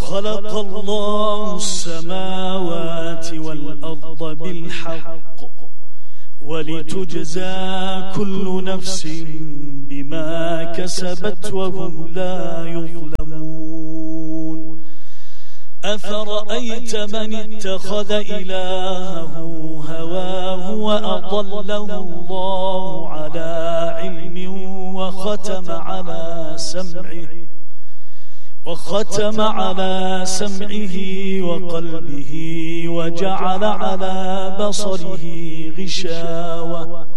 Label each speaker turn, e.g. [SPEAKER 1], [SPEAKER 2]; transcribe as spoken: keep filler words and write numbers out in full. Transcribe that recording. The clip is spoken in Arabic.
[SPEAKER 1] وخلق الله السماوات والأرض بالحق ولتجزى كل نفس بما كسبت وهم لا يظلمون أفرأيت من اتخذ إلهه هواه وأضله الله على علم وختم على سمعه وختم على سمعه وقلبه وجعل على بصره غشاوة